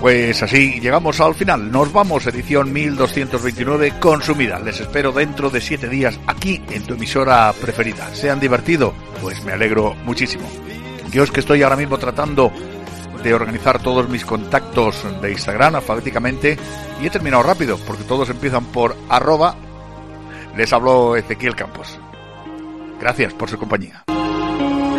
Pues así llegamos al final. Nos vamos, edición 1229 consumida. Les espero dentro de 7 días aquí en tu emisora preferida. ¿Se han divertido? Pues me alegro muchísimo. Yo es que estoy ahora mismo tratando de organizar todos mis contactos de Instagram alfabéticamente y he terminado rápido porque todos empiezan por @. Les habló Ezequiel Campos. Gracias por su compañía.